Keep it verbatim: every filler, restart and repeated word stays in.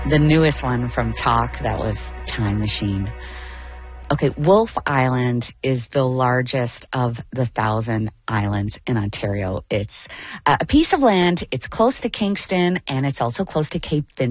The newest one from Talk, that was Time Machine. Okay, Wolf Island is the largest of the thousand islands in Ontario. It's uh, a piece of land. It's close to Kingston, and it's also close to Cape Vincent.